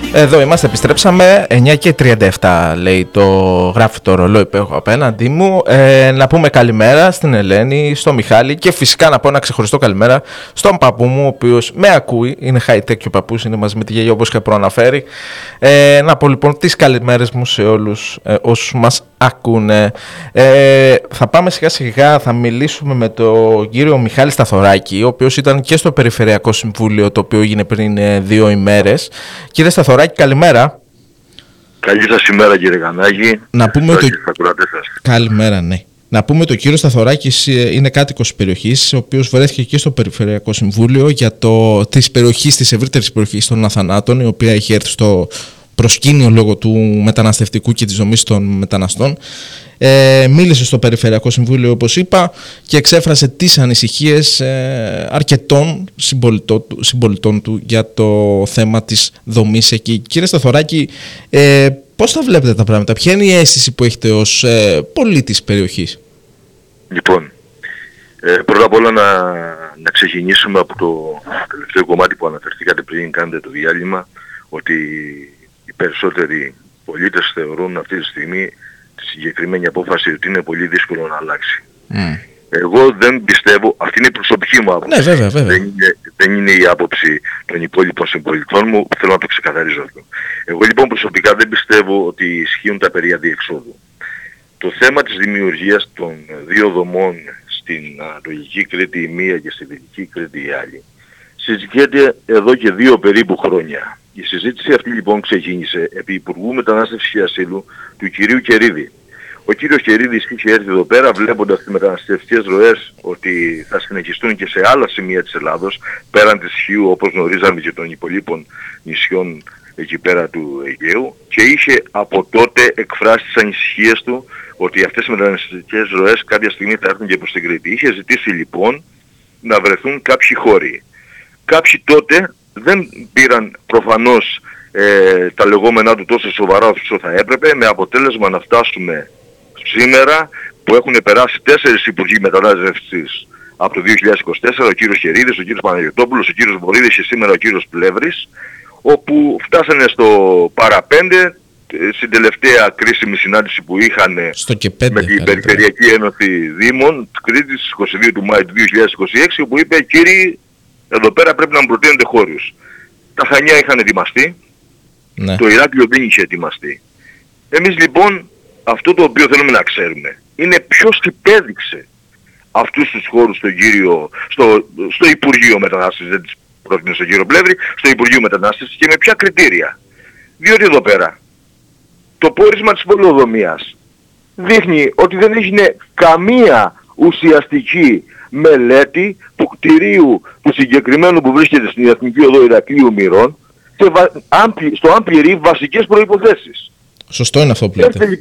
Εδώ είμαστε, επιστρέψαμε 9:37 λέει γράφει το ρολόι που έχω απέναντί μου. Να πούμε καλημέρα στην Ελένη, στο Μιχάλη και φυσικά να πω ένα ξεχωριστό καλημέρα στον παππού μου, ο οποίος με ακούει, είναι high-tech και ο παππούς είναι μαζί με τη γιαγιά όπως είχα προαναφέρει. Να πω λοιπόν τις καλημέρες μου σε όλους όσους μας ακούνε. Θα πάμε σιγά σιγά, θα μιλήσουμε με τον κύριο Μιχάλη Σταθωράκη, ο οποίος ήταν και στο Περιφερειακό Συμβούλιο, το οποίο έγινε πριν 2 ημέρες. Κύριε Σταθωράκη, καλημέρα. Καλή σας ημέρα κύριε Γανάκη. Να πούμε καλημέρα, ναι. Να πούμε ότι ο κύριος Σταθωράκης είναι κάτοικος της περιοχής, ο οποίος βρέθηκε και στο Περιφερειακό Συμβούλιο για της ευρύτερης περιοχής των Αθανάτων, η οποία έχει έρθει στο προσκήνιο λόγω του μεταναστευτικού και της δομής των μεταναστών. Μίλησε στο Περιφερειακό Συμβούλιο, όπως είπα, και εξέφρασε τις ανησυχίες αρκετών συμπολιτών του για το θέμα της δομής εκεί. Κύριε Σταθωράκη, πώς τα βλέπετε τα πράγματα, ποια είναι η αίσθηση που έχετε ως πολίτης της περιοχής? Λοιπόν, πρώτα απ' όλα να ξεκινήσουμε από το τελευταίο κομμάτι που αναφερθήκατε πριν κάνετε το διάλειμμα, ότι οι περισσότεροι πολίτες θεωρούν αυτή τη στιγμή τη συγκεκριμένη απόφαση ότι είναι πολύ δύσκολο να αλλάξει. Εγώ δεν πιστεύω, αυτή είναι η προσωπική μου άποψη. Ναι, βέβαια. Δεν είναι η άποψη των υπόλοιπων συμπολιτών μου, θέλω να το ξεκαθαρίζω αυτό. Εγώ λοιπόν προσωπικά δεν πιστεύω ότι ισχύουν τα περί αδιεξόδου. Το θέμα της δημιουργίας των 2 δομών στην Ανατολική Κρήτη η μία και στη Δυτική Κρήτη η άλλη συζητιέται εδώ και 2 περίπου χρόνια. Η συζήτηση αυτή λοιπόν ξεκίνησε επί Υπουργού Μετανάστευσης και Ασύλου του κυρίου Κερίδη. Ο κύριος Κερίδης είχε έρθει εδώ πέρα βλέποντας τις μεταναστευτικές ροές ότι θα συνεχιστούν και σε άλλα σημεία της Ελλάδος πέραν της Χίου, όπως γνωρίζαμε και των υπολείπων νησιών εκεί πέρα του Αιγαίου, και είχε από τότε εκφράσει τις ανησυχίες του ότι αυτές οι μεταναστευτικές ροές κάποια στιγμή θα έρθουν και προς την Κρήτη. Είχε ζητήσει λοιπόν να βρεθούν κάποιοι χώροι. Κάποιοι τότε δεν πήραν προφανώς τα λεγόμενά του τόσο σοβαρά όσο θα έπρεπε, με αποτέλεσμα να φτάσουμε σήμερα που έχουν περάσει 4 υπουργοί μετανάστευσης από το 2024, ο κύριος Χερίδης, ο κύριος Παναγιωτόπουλος, ο κύριος Βορίδης και σήμερα ο κύριος Πλεύρης, όπου φτάσανε στο παραπέντε στην τελευταία κρίσιμη συνάντηση που είχαν με την Περιφερειακή Ένωση Δήμων Κρήτης 22 του Μάη του 2026, όπου είπε κύριοι, εδώ πέρα πρέπει να μου προτείνετε χώριους. Τα Χανιά είχαν ετοιμαστεί, ναι. Το Ηράκλειο δεν είχε ετοιμαστεί. Εμείς λοιπόν αυτό το οποίο θέλουμε να ξέρουμε είναι ποιος υπέδειξε αυτούς τους χώρους στο Υπουργείο Μετανάστευσης, δεν τις πρότεινε στον κύριο Πλεύρη, στο Υπουργείο Μετανάστευσης και με ποια κριτήρια. Διότι εδώ πέρα το πόρισμα της πολεοδομίας δείχνει ότι δεν έγινε καμία ουσιαστική μελέτη του κτηρίου του συγκεκριμένου που βρίσκεται στην Εθνική Οδό Ηρακλείου Μυρών στο αν πληρεί βασικές προϋποθέσεις. Σωστό είναι αυτό που λέτε. Έρχεται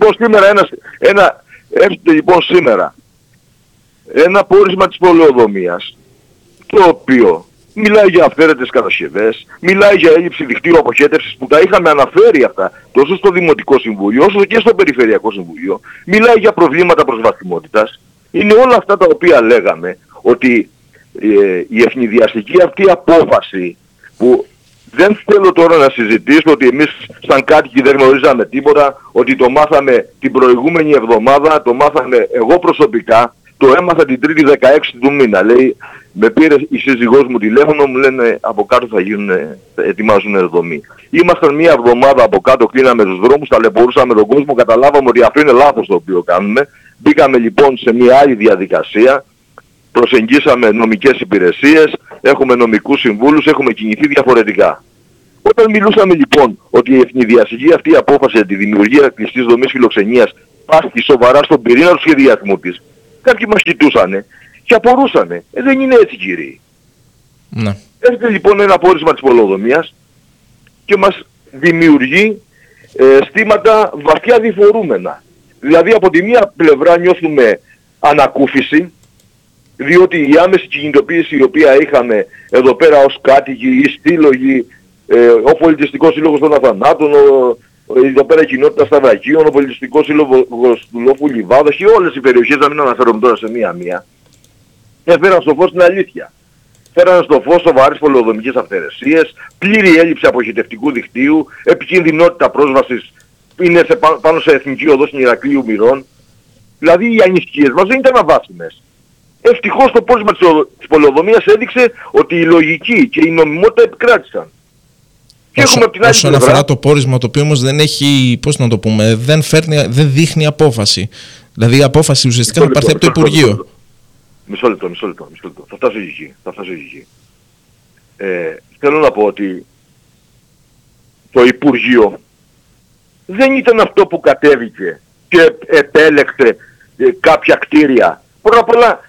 λοιπόν σήμερα ένα πόρισμα της πολεοδομίας, το οποίο μιλάει για αυθαίρετες κατασκευές, μιλάει για έλλειψη δικτύου αποχέτευσης που τα είχαμε αναφέρει αυτά τόσο στο Δημοτικό Συμβούλιο όσο και στο Περιφερειακό Συμβούλιο, μιλάει για προβλήματα προσβασιμότητας. Είναι όλα αυτά τα οποία λέγαμε ότι η ευνηδιαστική αυτή απόφαση που δεν θέλω τώρα να συζητήσω ότι εμείς σαν κάτοικοι δεν γνωρίζαμε τίποτα, ότι το μάθαμε την προηγούμενη εβδομάδα, το μάθαμε εγώ προσωπικά, το έμαθα την 3η 16 του μήνα. Λέει, με πήρε η σύζυγός μου τηλέφωνο, μου λένε από κάτω ετοιμάζουν δομή. Ήμασταν μία εβδομάδα από κάτω, κλείναμε τους δρόμους, ταλαιπωρούσαμε τον κόσμο, καταλάβαμε ότι αυτό είναι λάθος το οποίο κάνουμε. Μπήκαμε λοιπόν σε μία άλλη διαδικασία, προσεγγίσαμε νομικές υπηρεσίες, έχουμε νομικούς συμβούλους, έχουμε κινηθεί διαφορετικά. Όταν μιλούσαμε λοιπόν ότι η ευνηδιαστική αυτή απόφαση για τη δημιουργία κλειστής δομής φιλοξενίας πάσχει σοβαρά στον πυρήνα του σχεδιασμού της, κάποιοι μας κοιτούσανε και απορούσανε. Δεν είναι έτσι κύριοι. Ναι. Έρχεται λοιπόν ένα πόρισμα της πολεοδομίας και μας δημιουργεί στήματα βαθιά διφορούμενα. Δηλαδή από τη μία πλευρά νιώθουμε ανακούφιση, διότι η άμεση κινητοποίηση η οποία είχαμε εδώ πέρα ως κάτοικοι ή σύλλογοι, ο Πολιτιστικός Σύλλογος των Αθανάτων, εδώ πέρα η κοινότητα Σταυρακίων, ο Πολιτιστικός Σύλλογος του Λόφου Λιβάδος και όλες οι περιοχές, να μην αναφέρομαι τώρα σε μία-μία, έφεραν στο φως την αλήθεια. φέρανε στο φως σοβαρές πολεοδομικές αυθαιρεσίες, πλήρη έλλειψη αποχετευτικού δικτύου, επικινδυνότητα πρόσβασης είναι πάνω σε εθνική οδό στην Ηρακλείου Μυρών. Δηλαδή οι ανησυχίες μας δεν ήταν αβάσιμες. Ευτυχώς το πόρισμα της πολεοδομίας έδειξε ότι η λογική και η νομιμότητα επικράτησαν. Όσον αφορά το πόρισμα, το οποίο όμως δεν έχει, πώς να το πούμε, δεν δείχνει απόφαση. Δηλαδή η απόφαση ουσιαστικά θα πάρθει από το Υπουργείο. Μισό λεπτό. Θα φτάσω εκεί. Θέλω να πω ότι το Υπουργείο δεν ήταν αυτό που κατέβηκε και επέλεξε κάποια κτίρια. Πρώτα απ' όλα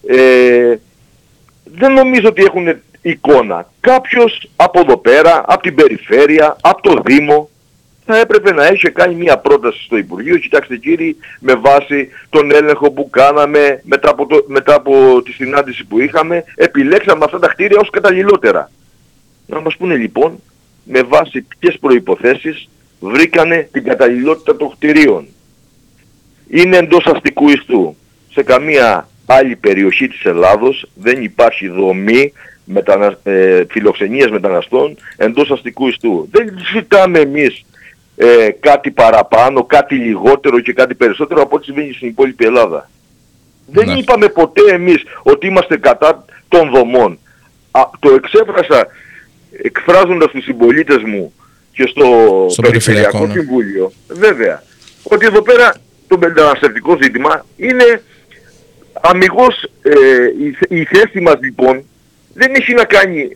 δεν νομίζω ότι έχουν εικόνα. Κάποιος από εδώ πέρα, από την περιφέρεια, από το Δήμο, θα έπρεπε να έχει κάνει μια πρόταση στο Υπουργείο. Κοιτάξτε κύριοι, με βάση τον έλεγχο που κάναμε μετά από τη συνάντηση που είχαμε, επιλέξαμε αυτά τα κτίρια ως καταλληλότερα. Να μας πούνε λοιπόν με βάση ποιες προϋποθέσεις βρήκανε την καταλληλότητα των κτιρίων. Είναι εντός αστικού ιστού. Σε καμία άλλη περιοχή της Ελλάδος δεν υπάρχει δομή φιλοξενίας μεταναστών εντός αστικού ιστού. Δεν ζητάμε εμείς κάτι παραπάνω, κάτι λιγότερο και κάτι περισσότερο από ό,τι συμβαίνει στην υπόλοιπη Ελλάδα. Δεν είπαμε ποτέ εμείς ότι είμαστε κατά των δομών. Το εξέφρασα εκφράζοντας τους συμπολίτες μου και στο Περιφερειακό Συμβούλιο, βέβαια, ότι εδώ πέρα το μεταναστευτικό ζήτημα είναι αμιγώς η θέση μας λοιπόν δεν έχει να κάνει,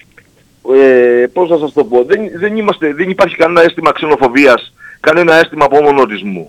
πώς θα σας το πω, δεν υπάρχει κανένα αίσθημα ξενοφοβίας, κανένα αίσθημα απομονωτισμού.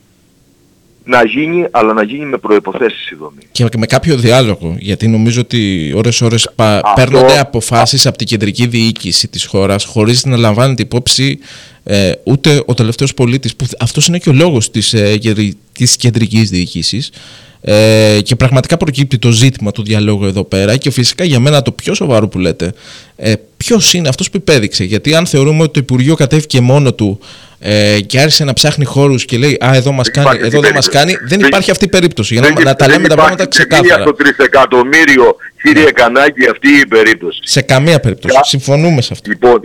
Να γίνει, αλλά να γίνει με προϋποθέσεις η δομή. Και με κάποιο διάλογο, γιατί νομίζω ότι ώρες παίρνονται αποφάσεις από την κεντρική διοίκηση της χώρας χωρίς να λαμβάνεται υπόψη ούτε ο τελευταίος πολίτης, που αυτός είναι και ο λόγος της κεντρικής διοίκησης. Και πραγματικά προκύπτει το ζήτημα του διαλόγου εδώ πέρα, και φυσικά για μένα το πιο σοβαρό που λέτε, ποιος είναι αυτός που υπέδειξε. Γιατί αν θεωρούμε ότι το Υπουργείο κατέβηκε μόνο του και άρχισε να ψάχνει χώρους και λέει εδώ μας κάνει, εδώ δεν μας κάνει, δεν υπάρχει αυτή η περίπτωση. Για να τα λέμε τα πράγματα ξεκάθαρα. Στο τρισεκατομμύριο, κύριε Κανάκη, αυτή η περίπτωση. Σε καμία περίπτωση. Συμφωνούμε σε αυτό. Λοιπόν,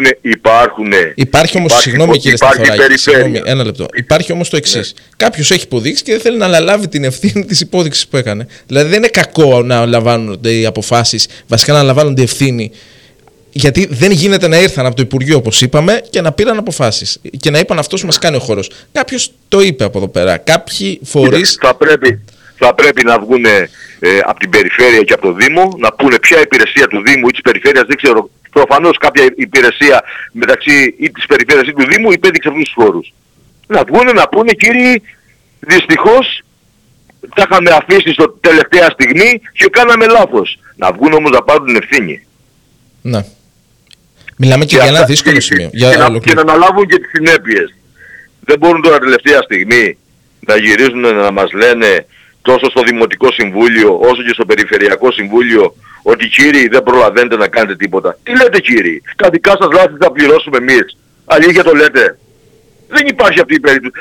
υπάρχει όμως, συγγνώμη κύριε Σταθωράκη, συγγνώμη, ένα λεπτό. Υπάρχει όμως το εξής. Κάποιος έχει υποδείξει και δεν θέλει να αναλάβει την ευθύνη της υπόδειξης που έκανε. Δηλαδή δεν είναι κακό να λαμβάνονται οι αποφάσεις, βασικά να λαμβάνονται ευθύνη. Γιατί δεν γίνεται να ήρθαν από το Υπουργείο, όπως είπαμε, και να πήραν αποφάσεις και να είπαν αυτός μας κάνει ο χώρος. Κάποιος το είπε από εδώ πέρα. Κάποιοι φορείς. Θα πρέπει να βγουν από την περιφέρεια και από το Δήμο, να πούνε ποια υπηρεσία του Δήμου ή της περιφέρειας, δεν ξέρω. Προφανώς κάποια υπηρεσία μεταξύ ή της περιφέρειας ή του Δήμου υπέδειξε αυτούς τους χώρους. Να βγουν να πούνε, κύριοι, δυστυχώς τα είχαμε αφήσει στο τελευταία στιγμή και κάναμε λάθος. Να βγουν όμως να πάρουν την ευθύνη. Ναι. Μιλάμε και για ένα δύσκολο σημείο. Και να αναλάβουν και τις συνέπειες. Δεν μπορούν τώρα τελευταία στιγμή να γυρίζουν να μας λένε τόσο στο Δημοτικό Συμβούλιο όσο και στο Περιφερειακό Συμβούλιο ότι κύριοι δεν προλαβαίνετε να κάνετε τίποτα. Τι λέτε κύριοι, τα δικά σας λάθη θα πληρώσουμε εμείς. Αλήθεια το λέτε. Δεν υπάρχει αυτή η περίπτωση.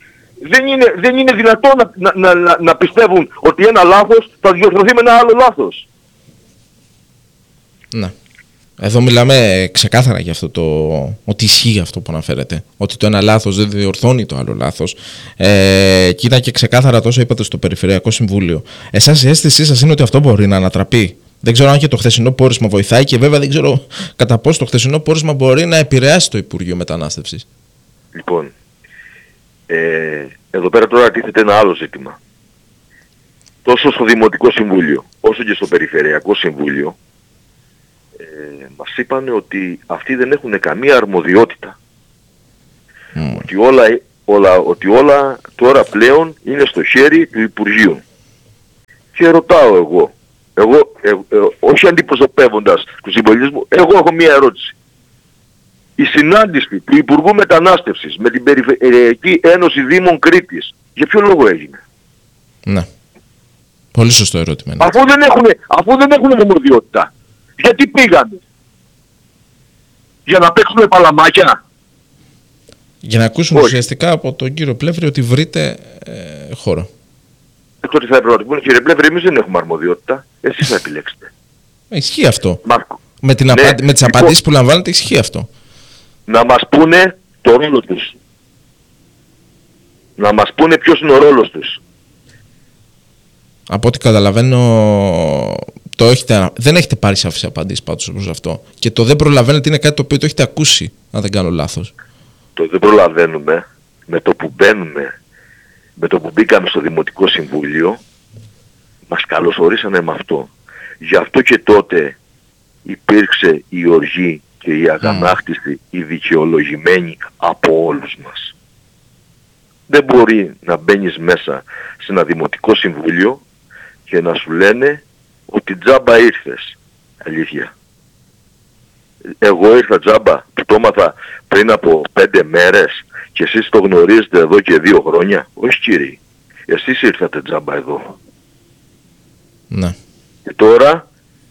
Δεν είναι δυνατόν να πιστεύουν ότι ένα λάθος θα διορθωθεί με ένα άλλο λάθος. Ναι. Εδώ μιλάμε ξεκάθαρα για αυτό ότι ισχύει αυτό που αναφέρετε. Ότι το ένα λάθος δεν διορθώνει το άλλο λάθος. Και ήταν και ξεκάθαρα τόσο είπατε στο Περιφερειακό Συμβούλιο. Εσάς η αίσθησή σας είναι ότι αυτό μπορεί να ανατραπεί. Δεν ξέρω αν και το χθεσινό πόρισμα βοηθάει, και βέβαια δεν ξέρω κατά πόσο το χθεσινό πόρισμα μπορεί να επηρεάσει το Υπουργείο Μετανάστευσης. Λοιπόν, εδώ πέρα τώρα τίθεται ένα άλλο ζήτημα. Τόσο στο Δημοτικό Συμβούλιο όσο και στο Περιφερειακό Συμβούλιο μας είπαν ότι αυτοί δεν έχουν καμία αρμοδιότητα. Ότι όλα τώρα πλέον είναι στο χέρι του Υπουργείου. Και ρωτάω εγώ όχι αντιπροσωπεύοντας τους συμπολίτες μου, εγώ έχω μία ερώτηση. Η συνάντηση του Υπουργού Μετανάστευσης με την Περιφερειακή Ένωση Δήμων Κρήτης, για ποιο λόγο έγινε? Ναι. Πολύ σωστό ερώτημα. Αφού δεν έχουν αρμοδιότητα, γιατί πήγανε? Για να παίξουν παλαμάκια? Για να ακούσουν ουσιαστικά από τον κύριο Πλεύρη ότι βρείτε χώρο. Τότε θα έπρεπε να του πούνε, κύριε Πλεύρη, εμείς δεν έχουμε αρμοδιότητα, εσείς θα επιλέξετε. Ισχύει αυτό. Με τις απαντήσεις που λαμβάνετε ισχύει αυτό. Να μας πούνε το ρόλο τους. Να μας πούνε ποιος είναι ο ρόλος τους. Από ό,τι καταλαβαίνω, δεν έχετε πάρει σαφείς απαντήσεις πάντως προς αυτό. Και το δεν προλαβαίνετε είναι κάτι το οποίο το έχετε ακούσει, αν δεν κάνω λάθος. Το δεν προλαβαίνουμε, με το που μπήκαμε στο Δημοτικό Συμβούλιο, μας καλωσορίσανε με αυτό. Γι' αυτό και τότε υπήρξε η οργή και η αγανάκτηση, η δικαιολογημένη από όλους μας. Δεν μπορεί να μπαίνεις μέσα σε ένα Δημοτικό Συμβούλιο και να σου λένε ότι τζάμπα ήρθες. Αλήθεια. Εγώ ήρθα τζάμπα που το έμαθα πριν από 5 μέρες και εσείς το γνωρίζετε εδώ και 2 χρόνια. Όχι κύριοι. Εσείς ήρθατε τζάμπα εδώ. Ναι. Και τώρα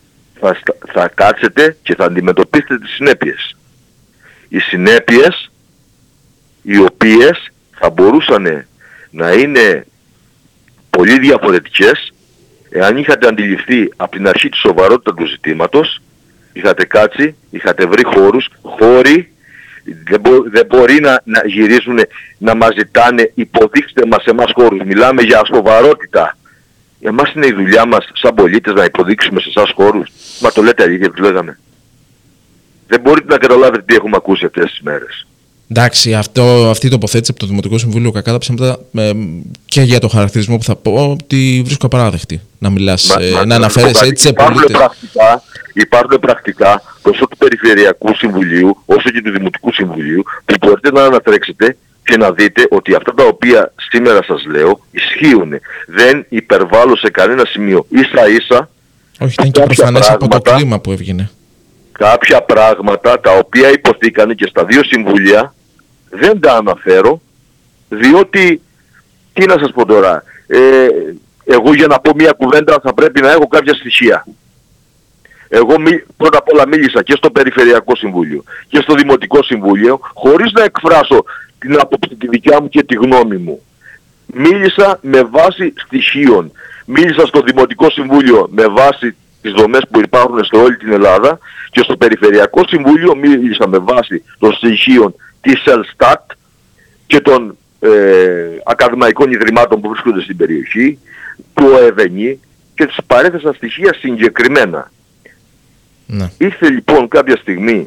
θα κάτσετε και θα αντιμετωπίσετε τις συνέπειες. Οι συνέπειες οι οποίες θα μπορούσαν να είναι πολύ διαφορετικές εάν είχατε αντιληφθεί από την αρχή τη σοβαρότητα του ζητήματος, είχατε κάτσει, είχατε βρει χώροι δεν μπορεί να γυρίζουν να μας ζητάνε υποδείξτε μας εμάς χώρους. Μιλάμε για σοβαρότητα. Εμάς είναι η δουλειά μας σαν πολίτες να υποδείξουμε σε εσάς χώρους. Μα το λέτε αλήθεια, το λέγαμε. Δεν μπορείτε να καταλάβετε τι έχουμε ακούσει αυτές τις μέρες. Εντάξει, αυτή η τοποθέτηση από το Δημοτικό Συμβούλιο κακά τα ψέματα και για το χαρακτηρισμό που θα πω, ότι βρίσκω απαράδεκτη. Να μιλάς, να αναφέρεσαι έτσι σε πολίτες. Υπάρχουν πρακτικά τόσο του Περιφερειακού Συμβουλίου όσο και του Δημοτικού Συμβουλίου που μπορείτε να ανατρέξετε και να δείτε ότι αυτά τα οποία σήμερα σας λέω ισχύουν. Δεν υπερβάλλω σε κανένα σημείο. Ίσα ίσα. Όχι, ήταν και προφανές από το κλίμα που έβγαινε. Κάποια πράγματα τα οποία υποθήκανε και στα 2 συμβούλια δεν τα αναφέρω, διότι, τι να σας πω τώρα, εγώ για να πω μια κουβέντα θα πρέπει να έχω κάποια στοιχεία. Εγώ πρώτα απ' όλα μίλησα και στο Περιφερειακό Συμβούλιο και στο Δημοτικό Συμβούλιο, χωρίς να εκφράσω την άποψη τη δικιά μου και τη γνώμη μου. Μίλησα με βάση στοιχείων. Μίλησα στο Δημοτικό Συμβούλιο με βάση τις δομές που υπάρχουν σε όλη την Ελλάδα και στο Περιφερειακό Συμβούλιο μίλησα με βάση των στοιχείων της Ελστάτ και των ακαδημαϊκών ιδρυμάτων που βρίσκονται στην περιοχή, του ΟΕΒΕΝΗ και τους παρέθεσα στοιχεία συγκεκριμένα. Ναι. Ήρθε λοιπόν κάποια στιγμή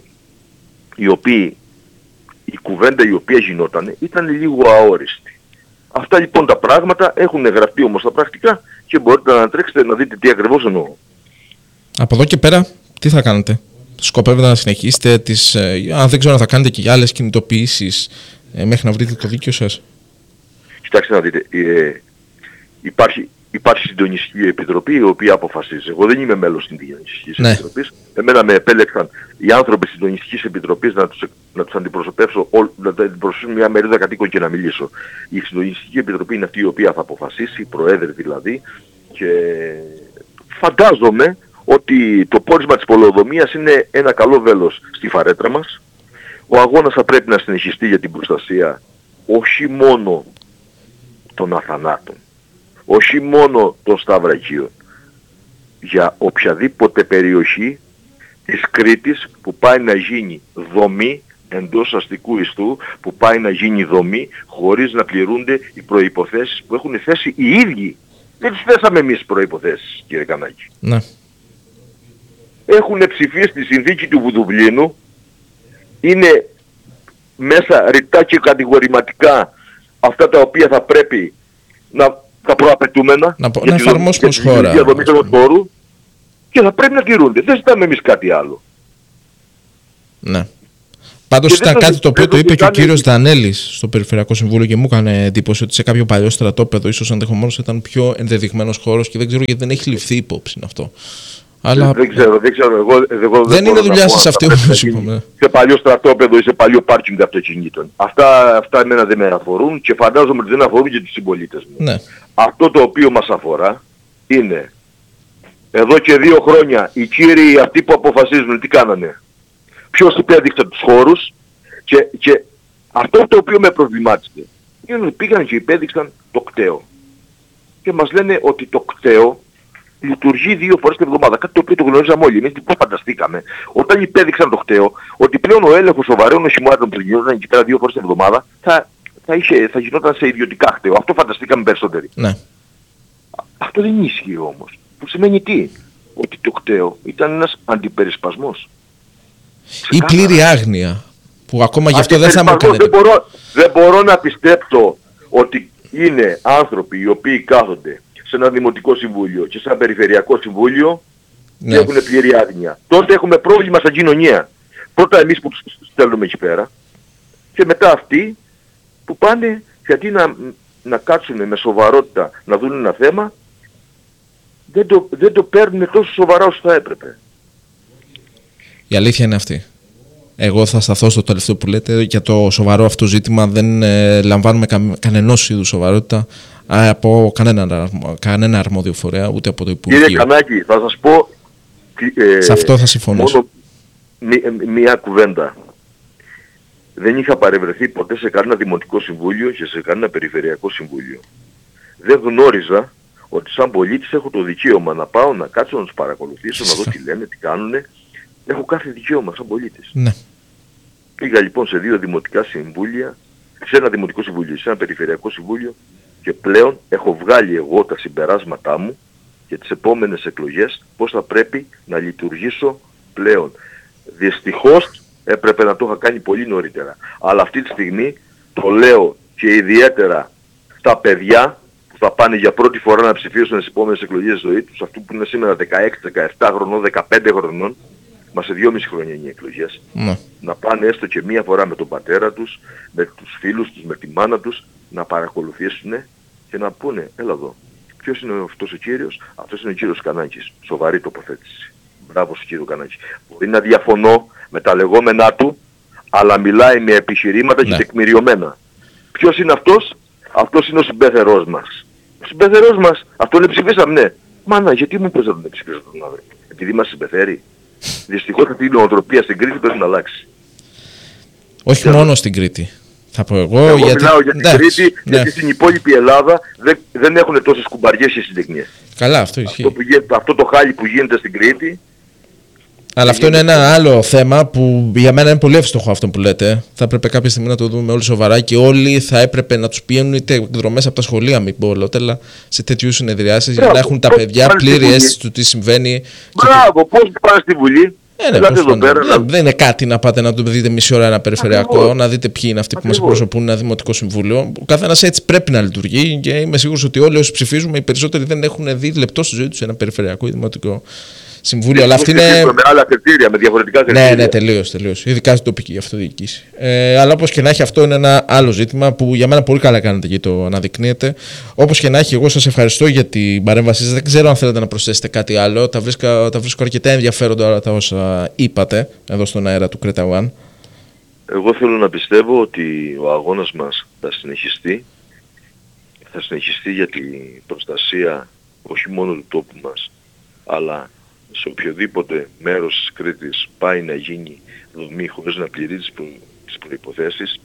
η κουβέντα η οποία γινόταν ήταν λίγο αόριστη. Αυτά λοιπόν τα πράγματα έχουν γραφτεί όμως στα πρακτικά και μπορείτε να ανατρέξετε να δείτε τι ακριβώς εννοώ. Από εδώ και πέρα τι θα κάνετε? Σκοπεύετε να συνεχίσετε αν δεν ξέρω αν θα κάνετε και για άλλες κινητοποιήσεις μέχρι να βρείτε το δίκαιο σας? Κοιτάξτε να δείτε, υπάρχει συντονιστική επιτροπή η οποία αποφασίζει. Εγώ δεν είμαι μέλος της συντονιστικής επιτροπής. Εμένα με επέλεξαν οι άνθρωποι της συντονιστικής επιτροπής να τους αντιπροσωπεύσω, να αντιπροσωπεύσω μια μερίδα κατοίκων και να μιλήσω. Η συντονιστική επιτροπή είναι αυτή η οποία θα αποφασίσει, οι προέδροι δηλαδή, και φαντάζομαι ότι το πόρισμα της πολεοδομίας είναι ένα καλό βέλος στη φαρέτρα μας. Ο αγώνας θα πρέπει να συνεχιστεί για την προστασία όχι μόνο των αθανάτων, όχι μόνο των σταυραγίων, για οποιαδήποτε περιοχή της Κρήτης που πάει να γίνει δομή εντός αστικού ιστού, που πάει να γίνει δομή χωρίς να πληρούνται οι προϋποθέσεις που έχουν θέσει οι ίδιοι. Δεν τις θέσαμε εμείς προϋποθέσεις, κύριε Κανάκη. Ναι. Έχουν ψηφίσει τη συνθήκη του Δουβλίνου, είναι μέσα ρητά και κατηγορηματικά αυτά τα οποία θα πρέπει τα προαπαιτούμενα να εφαρμόσουμε ως χώρα και θα πρέπει να τηρούνται. Δεν ζητάμε εμείς κάτι άλλο. Ναι. Πάντως ήταν κάτι το οποίο το είπε και ο κύριος Δανέλης στο Περιφερειακό Συμβούλιο και μου έκανε εντύπωση ότι σε κάποιο παλιό στρατόπεδο ίσως ενδεχομένως ήταν πιο ενδεδειγμένος χώρος και δεν ξέρω γιατί δεν έχει ληφθεί υπόψη αυτό. Αλλά... Δεν ξέρω. Εγώ δεν είναι δουλειά σας αυτή όπως είπαμε. Σε παλιό στρατόπεδο ή σε παλιό πάρκινγκ αυτοκινήτων. Αυτά εμένα δεν με αφορούν και φαντάζομαι ότι δεν αφορούν και τους συμπολίτες μου. Ναι. Αυτό το οποίο μας αφορά είναι εδώ και 2 χρόνια οι κύριοι αυτοί που αποφασίζουν τι κάνανε? Ποιος υπέδειξε τους χώρους και αυτό το οποίο με προβλημάτισε είναι ότι πήγαν και υπέδειξαν το κτέο. Και μας λένε ότι το κτέο λειτουργεί 2 φορές την εβδομάδα. Κάτι το οποίο το γνωρίζαμε όλοι. Εμείς πώς φανταστήκαμε. Όταν υπέδειξαν το χταίο ότι πλέον ο έλεγχος σοβαρών οχημάτων που γινόταν εκεί πέρα 2 φορές την εβδομάδα θα γινόταν σε ιδιωτικά χταίο. Αυτό φανταστήκαμε περισσότεροι. Ναι. Αυτό δεν ίσχυε όμως. Που σημαίνει τι? Ότι το χταίο ήταν ένας αντιπερισπασμός. Ή πλήρη άγνοια. Που ακόμα γι' αυτό δεν θα μου κάνετε. Δεν μπορώ να πιστέψω ότι είναι άνθρωποι οι οποίοι κάθονται σε ένα δημοτικό συμβούλιο και σε ένα περιφερειακό συμβούλιο και έχουν πλήρη άγνοια. Τότε έχουμε πρόβλημα σαν κοινωνία. Πρώτα εμείς που τους στέλνουμε εκεί πέρα και μετά αυτοί που πάνε γιατί να κάτσουν με σοβαρότητα να δουν ένα θέμα δεν το παίρνουν τόσο σοβαρά όσο θα έπρεπε. Η αλήθεια είναι αυτή. Εγώ θα σταθώ στο τελευταίο που λέτε. Για το σοβαρό αυτό ζήτημα δεν λαμβάνουμε κανενός είδους σοβαρότητα από κανένα αρμόδιο φορέα, ούτε από το Υπουργείο. Κύριε Κανάκη, θα σας πω σε αυτό θα συμφωνήσω. Μία κουβέντα. Δεν είχα παρευρεθεί ποτέ σε κανένα δημοτικό συμβούλιο και σε κανένα περιφερειακό συμβούλιο. Δεν γνώριζα ότι σαν πολίτης έχω το δικαίωμα να πάω να κάτσω να τους παρακολουθήσω, να δω τι λένε, τι κάνουνε. Έχω κάθε δικαίωμα σαν πολίτης. Ναι. Πήγα λοιπόν σε 2 δημοτικά συμβούλια, σε ένα δημοτικό συμβούλιο, σε ένα περιφερειακό συμβούλιο και πλέον έχω βγάλει εγώ τα συμπεράσματά μου για τις επόμενες εκλογές πώς θα πρέπει να λειτουργήσω πλέον. Δυστυχώς έπρεπε να το είχα κάνει πολύ νωρίτερα. Αλλά αυτή τη στιγμή το λέω και ιδιαίτερα στα παιδιά που θα πάνε για πρώτη φορά να ψηφίσουν στις επόμενες εκλογές ζωής τους, αυτού που είναι σήμερα 16, 17 χρονών, 15 χρονών, μα σε 2,5 χρόνια είναι οι εκλογές, να πάνε έστω και μία φορά με τον πατέρα τους, με τους φίλους τους, με τη μάνα τους, να παρακολουθήσουν και να πούνε, έλα εδώ, ποιος είναι αυτός ο κύριος? Αυτός είναι ο κύριος Κανάκης. Σοβαρή τοποθέτηση. Μπράβο στον κύριο Κανάκη. Μπορεί να διαφωνώ με τα λεγόμενά του, αλλά μιλάει με επιχειρήματα και τεκμηριωμένα. Ποιος είναι αυτός? Αυτός είναι ο συμπέθερός μας. Ο συμπέθερός μας, αυτόν τον ψηφίσαμε, ναι. Μάνα, γιατί μου πες να τον ψηφίσω τον άνθρωπο? Επειδή μας συμπεθέρει. Δυστυχώς αυτή η νοοτροπία στην Κρήτη πρέπει να αλλάξει. Όχι μόνο στην Κρήτη. Θα πω εγώ γιατί... μιλάω για την Κρήτη, γιατί στην υπόλοιπη Ελλάδα δεν έχουν τόσες κουμπαριές και συντεχνίες. Καλά, αυτό ισχύει. Αυτό το χάλι που γίνεται στην Κρήτη. Αλλά αυτό είναι ένα άλλο θέμα που για μένα είναι πολύ εύστοχο αυτό που λέτε. Θα έπρεπε κάποια στιγμή να το δούμε όλοι σοβαρά και όλοι θα έπρεπε να τους πηγαίνουν είτε εκδρομές από τα σχολεία, μην πω ολότελα, σε τέτοιου συνεδριάσεις για να έχουν τα παιδιά πλήρη αίσθηση του τι συμβαίνει. Μπράβο, πώς πάνε στη Βουλή. Δεν είναι κάτι να πάτε να το δείτε μισή ώρα ένα περιφερειακό, να δείτε ποιοι είναι αυτοί που μας εκπροσωπούν ένα δημοτικό συμβούλιο. Ο καθένας έτσι πρέπει να λειτουργεί και είμαι σίγουρος ότι όλοι όσοι ψηφίζουμε, οι περισσότεροι δεν έχουν δει λεπτό στη ζωή τους ένα περιφερειακό ή δημοτικό συμβούλιο. Αλλά αυτή είναι. Με άλλα κριτήρια, με διαφορετικά κριτήρια. Ναι, τελείως. Ειδικά στην τοπική αυτοδιοίκηση. Αλλά όπως και να έχει, αυτό είναι ένα άλλο ζήτημα που για μένα πολύ καλά κάνετε και το αναδεικνύετε. Όπως και να έχει, εγώ σας ευχαριστώ για την παρέμβασή σας. Δεν ξέρω αν θέλετε να προσθέσετε κάτι άλλο. Τα βρίσκω αρκετά ενδιαφέροντα όλα τα όσα είπατε εδώ στον αέρα του Κρήτα One. Εγώ θέλω να πιστεύω ότι ο αγώνας μας θα συνεχιστεί. Θα συνεχιστεί για την προστασία όχι μόνο του τόπου μας, αλλά σε οποιοδήποτε μέρος της Κρήτης πάει να γίνει δομή χωρίς να πληρεί τις προϋποθέσεις.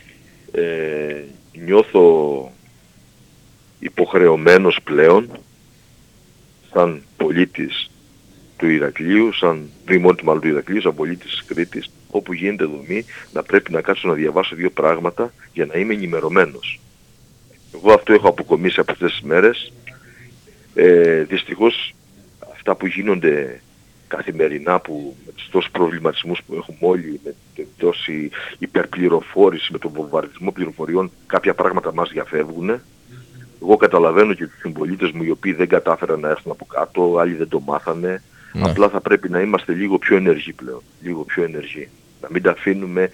Νιώθω υποχρεωμένος πλέον σαν πολίτης του Ηρακλείου, σαν δημότημα του Ηρακλείου, σαν πολίτης της Κρήτης, όπου γίνεται δομή, να πρέπει να κάτσω να διαβάσω 2 πράγματα για να είμαι ενημερωμένος. Εγώ αυτό έχω αποκομίσει από αυτές τις μέρες. Δυστυχώς αυτά που γίνονται καθημερινά, που με τους τόσους προβληματισμούς που έχουμε όλοι, με τόση υπερπληροφόρηση, με τον βομβαρδισμό πληροφοριών, κάποια πράγματα μας διαφεύγουν. Εγώ καταλαβαίνω και τους συμπολίτες μου οι οποίοι δεν κατάφεραν να έρθουν από κάτω, άλλοι δεν το μάθανε. Απλά θα πρέπει να είμαστε λίγο πιο ενεργοί πλέον. Λίγο πιο ενεργοί. Να μην τα αφήνουμε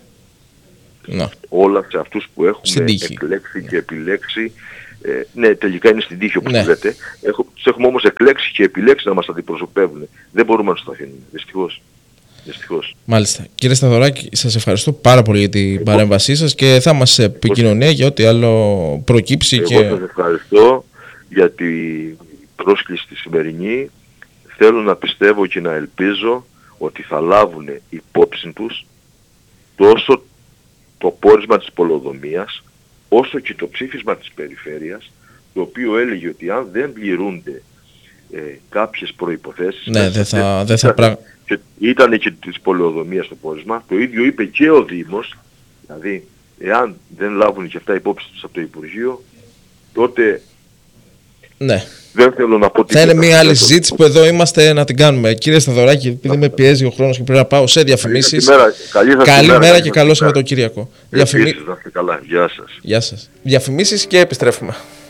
όλα σε αυτούς που έχουμε εκλέξει και επιλέξει. Ναι, τελικά είναι στην τύχη όπως λέτε. Τους έχουμε όμως εκλέξει και επιλέξει να μας αντιπροσωπεύουν. Δεν μπορούμε να τους τα αφήνουμε. Δυστυχώς. Μάλιστα. Κύριε Σταθωράκη, σας ευχαριστώ πάρα πολύ για την παρέμβασή σας και θα μας επικοινωνία για ό,τι άλλο προκύψει. Εγώ σας ευχαριστώ για την πρόσκληση τη σημερινή. Θέλω να πιστεύω και να ελπίζω ότι θα λάβουν υπόψη τους τόσο το πόρισμα της πολεοδομίας, όσο και το ψήφισμα της περιφέρειας, το οποίο έλεγε ότι αν δεν πληρούνται κάποιες προϋποθέσεις. Ναι, δεν θα ήταν και της πολεοδομίας το πόρισμα. Το ίδιο είπε και ο Δήμος. Δηλαδή, εάν δεν λάβουν και αυτά υπόψη τους από το Υπουργείο, τότε ναι. Δεν θέλω να πω θα είναι μια άλλη συζήτηση που εδώ είμαστε να την κάνουμε. Κύριε Σταθωράκη, επειδή με πιέζει ο χρόνος και πρέπει να πάω σε διαφημίσεις. Καλή μέρα και καλό Σαββατοκύριακο. Επίσης, να είστε καλά. Γεια σας. Γεια σας. Διαφημίσεις και επιστρέφουμε.